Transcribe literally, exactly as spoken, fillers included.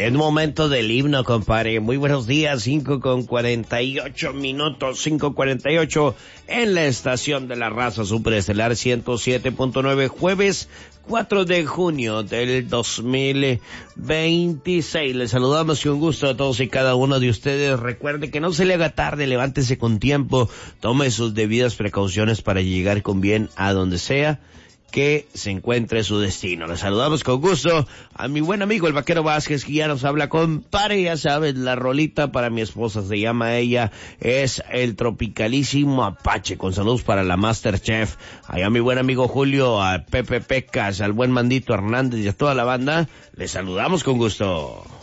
Es momento del himno, compadre. Muy buenos días, cinco con cuarenta y ocho minutos, cinco cuarenta y ocho en la estación de la raza superestelar ciento siete punto nueve, jueves cuatro de junio del dos mil veintiséis. Les saludamos con gusto a todos y cada uno de ustedes. Recuerde que no se le haga tarde, levántese con tiempo, tome sus debidas precauciones para llegar con bien a donde sea que se encuentre su destino. Les saludamos con gusto a mi buen amigo el Vaquero Vázquez, que ya nos habla, compadre. Ya saben, la rolita para mi esposa se llama ella, es el Tropicalísimo Apache, con saludos para la Masterchef. Allá mi buen amigo Julio, a Pepe Pecas, al buen Mandito Hernández y a toda la banda, les saludamos con gusto.